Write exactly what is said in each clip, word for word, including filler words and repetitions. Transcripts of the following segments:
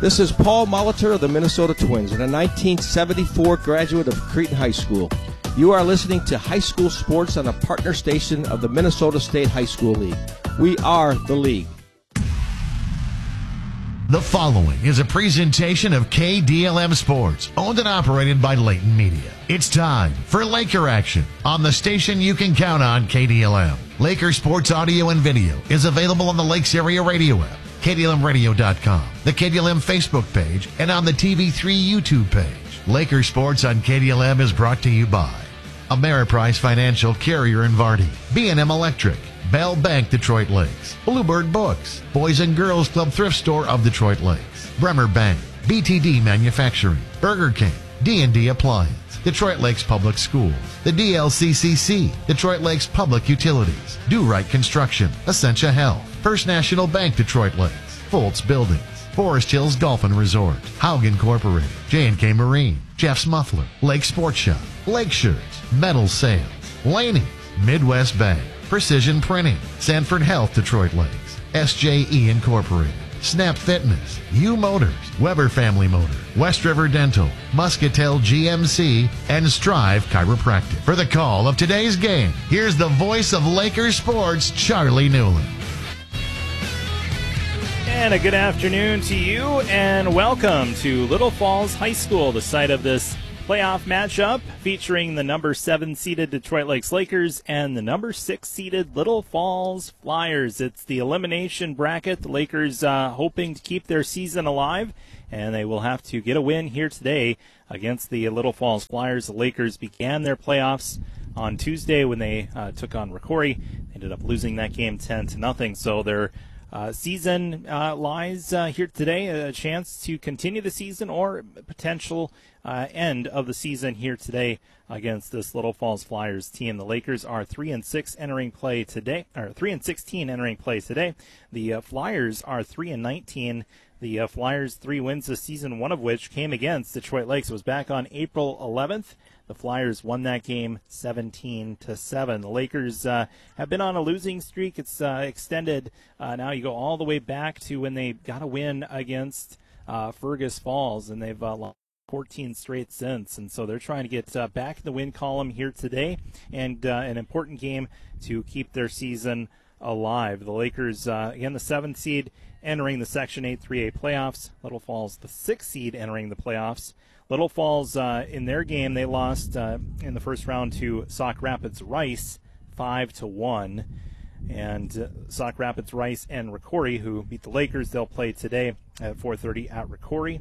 This is Paul Molitor of the Minnesota Twins and a nineteen seventy-four graduate of Cretin High School. You are listening to High School Sports on a partner station of the Minnesota State High School League. We are the league. The following is a presentation of K D L M Sports, owned and operated by Layton Media. It's time for Laker action on the station you can count on, K D L M. Laker Sports audio and video is available on the Lakes Area Radio app, K D L M radio dot com, the K D L M Facebook page, and on the T V three YouTube page. Laker Sports on K D L M is brought to you by Ameriprise Financial, Carrier and Vardy, B and M Electric, Bell Bank Detroit Lakes, Bluebird Books, Boys and Girls Club Thrift Store of Detroit Lakes, Bremer Bank, B T D Manufacturing, Burger King, D and D Appliance, Detroit Lakes Public Schools, the D L C C C, Detroit Lakes Public Utilities, Do Right Construction, Essentia Health, First National Bank Detroit Lakes, Foltz Buildings, Forest Hills Golf and Resort, Haug Incorporated, J and K Marine, Jeff's Muffler, Lake Sports Shop, Lake Shirts, Metal Sales, Laney, Midwest Bank, Precision Printing, Sanford Health Detroit Lakes, S J E Incorporated, Snap Fitness, U Motors, Weber Family Motor, West River Dental, Muscatel G M C, and Strive Chiropractic. For the call of today's game, here's the voice of Lakers sports, Charlie Newland. And a good afternoon to you, and welcome to Little Falls High School, the site of this playoff matchup featuring the number seven seeded Detroit Lakes Lakers and the number six seeded Little Falls Flyers. It's the elimination bracket. The Lakers uh, hoping to keep their season alive, and they will have to get a win here today against the Little Falls Flyers. The Lakers began their playoffs on Tuesday when they uh, took on Rocori. They ended up losing that game ten to nothing. So their Uh, season uh, lies uh, here today, a chance to continue the season or potential uh, end of the season here today against this Little Falls Flyers team. The Lakers are three and six entering play today, or three and sixteen entering play today. The uh, Flyers are three and nineteen. The uh, Flyers' three wins this season, one of which came against Detroit Lakes. It was back on April eleventh. The Flyers won that game seventeen to seven. The Lakers uh, have been on a losing streak. It's uh, extended. Uh, now you go all the way back to when they got a win against uh, Fergus Falls, and they've uh, lost fourteen straight since. And so they're trying to get uh, back in the win column here today, and uh, an important game to keep their season alive. The Lakers, uh, again, the seventh seed entering the Section eight three A playoffs. Little Falls, the sixth seed entering the playoffs. Little Falls, uh, in their game, they lost uh, in the first round to Sauk Rapids Rice, five to one. And uh, Sauk Rapids Rice and Rocori, who beat the Lakers, they'll play today at four thirty at Rocori.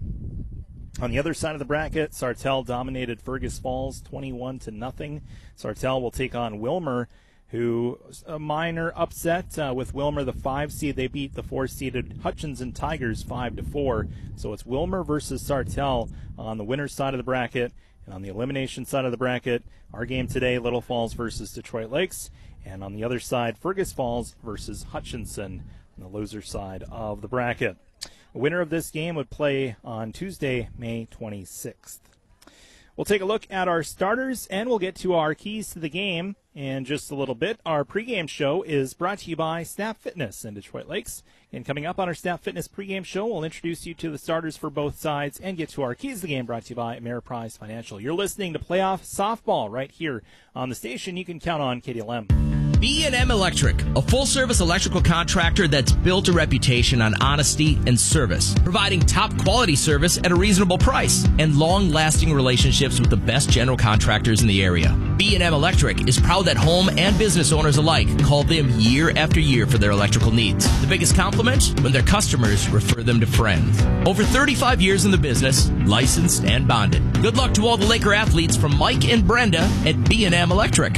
On the other side of the bracket, Sartell dominated Fergus Falls, twenty-one to nothing. Sartell will take on Wilmer, who a minor upset uh, with Wilmer, the five seed. They beat the four seeded Hutchinson Tigers five to four. So it's Wilmer versus Sartell on the winner's side of the bracket. And on the elimination side of the bracket, our game today, Little Falls versus Detroit Lakes. And on the other side, Fergus Falls versus Hutchinson on the loser side of the bracket. The winner of this game would play on Tuesday, May twenty-sixth. We'll take a look at our starters, and we'll get to our keys to the game in just a little bit. Our pregame show is brought to you by Snap Fitness in Detroit Lakes. And coming up on our Snap Fitness pregame show, we'll introduce you to the starters for both sides and get to our keys to the game brought to you by Ameriprise Financial. You're listening to Playoff Softball right here on the station you can count on, K D L M. B and M Electric, a full-service electrical contractor that's built a reputation on honesty and service, providing top-quality service at a reasonable price and long-lasting relationships with the best general contractors in the area. B and M Electric is proud that home and business owners alike call them year after year for their electrical needs. The biggest compliment? When their customers refer them to friends. Over thirty-five years in the business, licensed and bonded. Good luck to all the Laker athletes from Mike and Brenda at B and M Electric.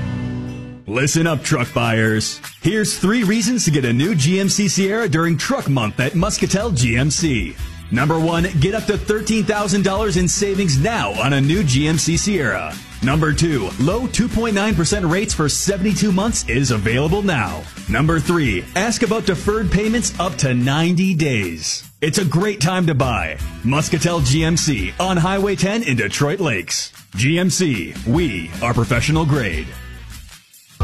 Listen up, truck buyers. Here's three reasons to get a new G M C Sierra during Truck Month at Muscatel G M C. Number one, get up to thirteen thousand dollars in savings now on a new G M C Sierra. Number two, low two point nine percent rates for seventy-two months is available now. Number three, ask about deferred payments up to ninety days. It's a great time to buy. Muscatel G M C on Highway ten in Detroit Lakes. G M C, we are professional grade.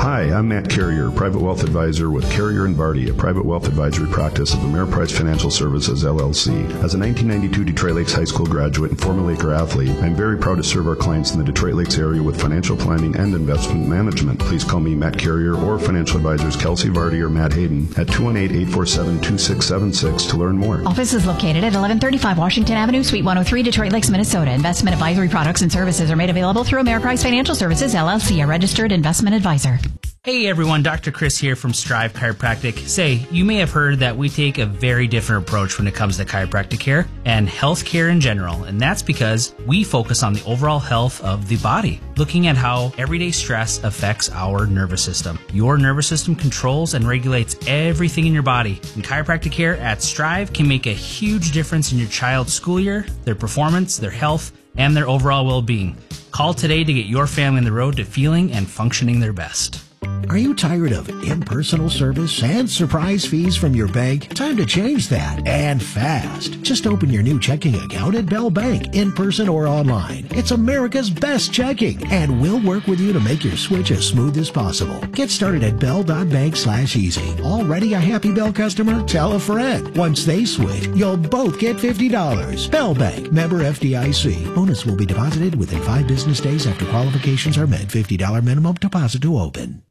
Hi, I'm Matt Carrier, Private Wealth Advisor with Carrier and Vardy, a private wealth advisory practice of Ameriprise Financial Services, L L C. As a nineteen ninety-two Detroit Lakes High School graduate and former Laker athlete, I'm very proud to serve our clients in the Detroit Lakes area with financial planning and investment management. Please call me Matt Carrier or financial advisors Kelsey Vardy or Matt Hayden at two one eight, eight four seven, two six seven six to learn more. Office is located at eleven thirty-five Washington Avenue, Suite one oh three, Detroit Lakes, Minnesota. Investment advisory products and services are made available through Ameriprise Financial Services, L L C, a registered investment advisor. Hey everyone, Doctor Chris here from Strive Chiropractic. Say, you may have heard that we take a very different approach when it comes to chiropractic care and health care in general, and that's because we focus on the overall health of the body, looking at how everyday stress affects our nervous system. Your nervous system controls and regulates everything in your body, and chiropractic care at Strive can make a huge difference in your child's school year, their performance, their health, and their overall well-being. Call today to get your family on the road to feeling and functioning their best. Are you tired of impersonal service and surprise fees from your bank? Time to change that, and fast. Just open your new checking account at Bell Bank, in person or online. It's America's best checking, and we'll work with you to make your switch as smooth as possible. Get started at bell.bank slash easy. Already a happy Bell customer? Tell a friend. Once they switch, you'll both get fifty dollars. Bell Bank, member F D I C. Bonus will be deposited within five business days after qualifications are met. fifty dollars minimum deposit to open.